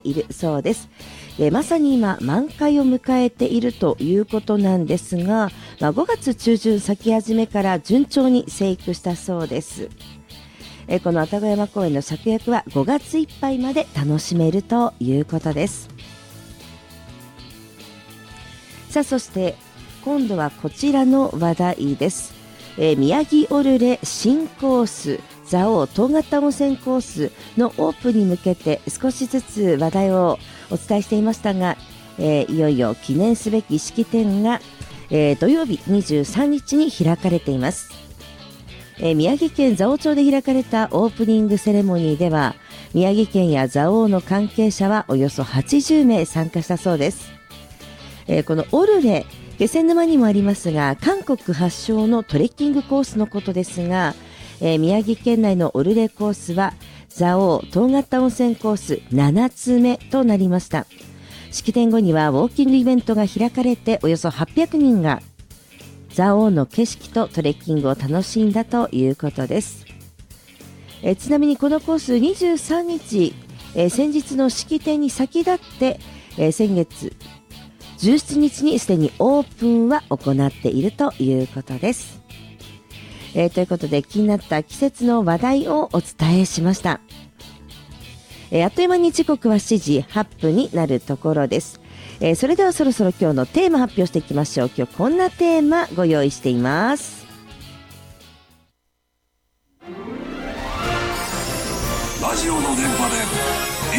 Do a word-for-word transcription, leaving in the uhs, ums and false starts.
いるそうです。えーまさに今満開を迎えているということなんですが、まあ、ごがつ中旬咲き始めから順調に生育したそうです。えーこの愛宕山公園の咲薬はごがついっぱいまで楽しめるということです。さあ、そして今度はこちらの話題です。えー宮城オルレ新コース蔵王東型温泉コースのオープンに向けて少しずつ話題をお伝えしていましたが、えーいよいよ記念すべき式典が、えー土曜日にじゅうさんにちに開かれています。えー宮城県蔵王町で開かれたオープニングセレモニーでは、宮城県や蔵王の関係者はおよそはちじゅうめい参加したそうです。えーこのオルレ、気仙沼にもありますが、韓国発祥のトレッキングコースのことですが、えー宮城県内のオルレコースは蔵王東型温泉コースななつめとなりました。式典後にはウォーキングイベントが開かれて、およそはっぴゃくにんが蔵王の景色とトレッキングを楽しんだということです。えーちなみにこのコースにじゅうさんにち、えー先日の式典に先立って、えー先月じゅうしちにちにすでにオープンは行っているということです。えーということで、気になった季節の話題をお伝えしました。えーあっという間に時刻はしちじはっぷんになるところです。えーそれではそろそろ今日のテーマ発表していきましょう。今日こんなテーマご用意しています。